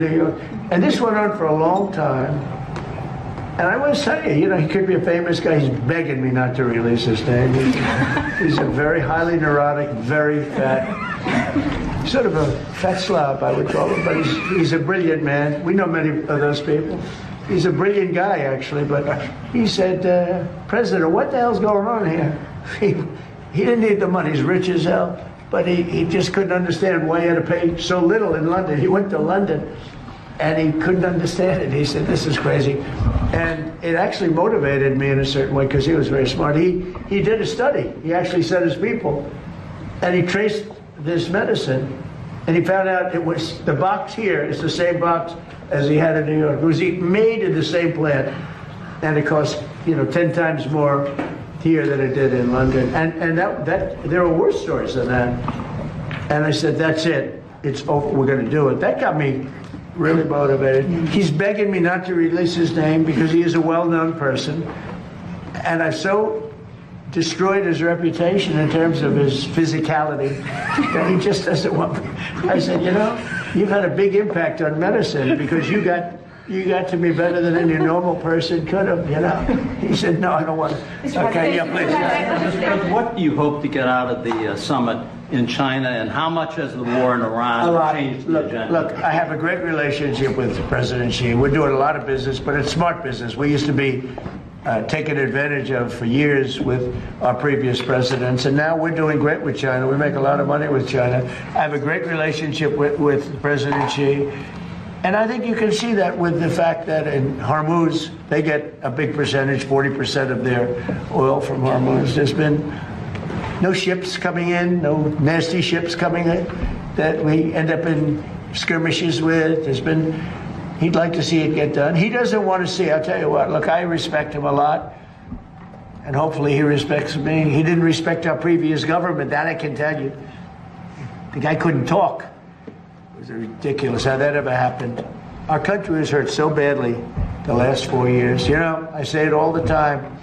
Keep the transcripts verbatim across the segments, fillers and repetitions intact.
And this went on for a long time. And I must tell you, you know, he could be a famous guy. He's begging me not to release his name. He's, he's a very highly neurotic, very fat, sort of a fat slob, I would call him. But he's, he's a brilliant man. We know many of those people. He's a brilliant guy, actually. But he said, uh, President, what the hell's going on here? He, he didn't need the money. He's rich as hell. But he, he just couldn't understand why he had to pay so little in London. He went to London, and he couldn't understand it. He said, this is crazy. And it actually motivated me in a certain way, because he was very smart. He, he did a study. He actually sent his people, and he traced this medicine, and he found out it was, the box here is the same box as he had in New York. It was made in the same plant, and it cost, you know, ten times more here than it did in London. And, and that, that, there were worse stories than that. And I said, that's it. It's over. We're going to do it. That got me really motivated. He's begging me not to release his name because he is a well-known person. And I've so destroyed his reputation in terms of his physicality that he just doesn't want me. I said, you know, you've had a big impact on medicine because you got you got to me better than any normal person could have, you know. He said, no, I don't want to. Okay, yeah, please. Mister President, what do you hope to get out of the uh, summit in China, and how much has the war in Iran changed the look, agenda? Look, I have a great relationship with President Xi. We're doing a lot of business, but it's smart business. We used to be uh, taken advantage of for years with our previous presidents, and now we're doing great with China. We make a lot of money with China. I have a great relationship with, with President Xi. And I think you can see that with the fact that in Hormuz, they get a big percentage, forty percent of their oil from Hormuz. There's been no ships coming in, no nasty ships coming in that we end up in skirmishes with. There's been, he'd like to see it get done. He doesn't want to see, I'll tell you what, look, I respect him a lot, and hopefully he respects me. He didn't respect our previous government, that I can tell you. The guy couldn't talk. It was ridiculous how that ever happened. Our country was hurt so badly the last four years. You know, I say it all the time.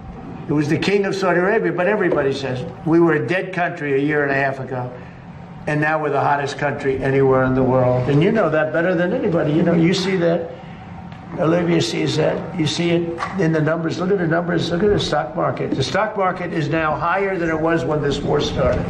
It was the king of Saudi Arabia, but everybody says we were a dead country a year and a half ago, and now we're the hottest country anywhere in the world. And you know that better than anybody. You know, you see that. Olivia sees that. You see it in the numbers. Look at the numbers. Look at the stock market. The stock market is now higher than it was when this war started.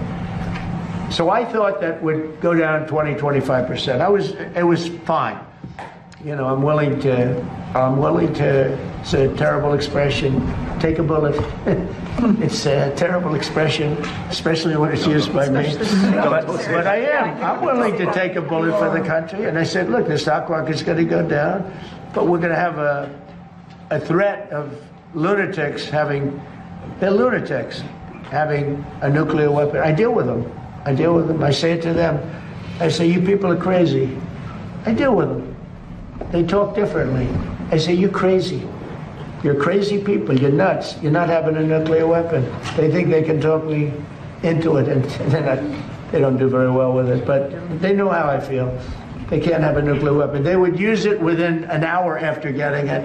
So I thought that would go down twenty, twenty-five percent. I was, it was fine. You know, I'm willing to, I'm willing to, it's a terrible expression, take a bullet. It's a terrible expression, especially when it's used by me. But, but I am, I'm willing to take a bullet for the country. And I said, look, the stock market's going to go down, but we're going to have a, a threat of lunatics having, they're lunatics, having a nuclear weapon. I deal with them. I deal with them. I say it to them. I say, you people are crazy. I deal with them. They talk differently. I say, you're crazy. You're crazy people. You're nuts. You're not having a nuclear weapon. They think they can talk me into it, and they're not, they don't do very well with it. But they know how I feel. They can't have a nuclear weapon. They would use it within an hour after getting it.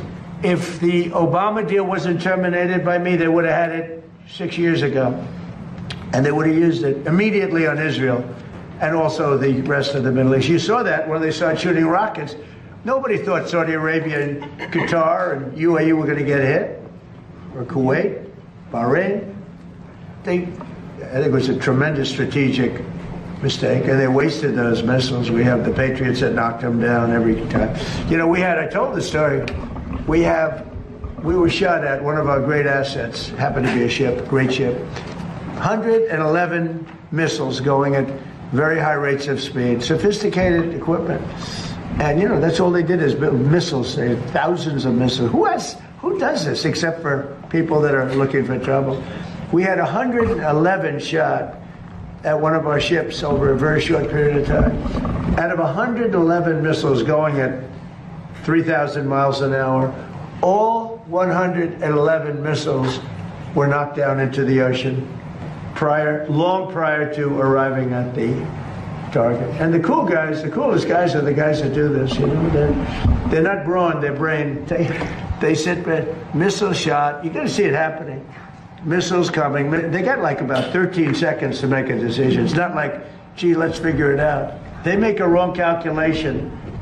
If the Obama deal wasn't terminated by me, they would have had it six years ago. And they would have used it immediately on Israel and also the rest of the Middle East. You saw that when they started shooting rockets. Nobody thought Saudi Arabia and Qatar and U A E were going to get hit, or Kuwait, Bahrain. They, I think it was a tremendous strategic mistake, and they wasted those missiles. We have the Patriots that knocked them down every time. You know, we had, I told the story, we have, we were shot at one of our great assets, happened to be a ship, great ship, one hundred eleven missiles going at very high rates of speed, sophisticated equipment. And, you know, that's all they did is build missiles. They had thousands of missiles. Who has, who does this except for people that are looking for trouble? We had one hundred eleven shot at one of our ships over a very short period of time. Out of one hundred eleven missiles going at three thousand miles an hour, all one hundred eleven missiles were knocked down into the ocean prior, long prior to arriving at the target. And the cool guys, the coolest guys are the guys that do this, you know. They're, they're not brawn, they're brain. They, they sit there, missile shot, you're gonna see it happening. Missiles coming, they got like about thirteen seconds to make a decision. It's not like, gee, let's figure it out. They make a wrong calculation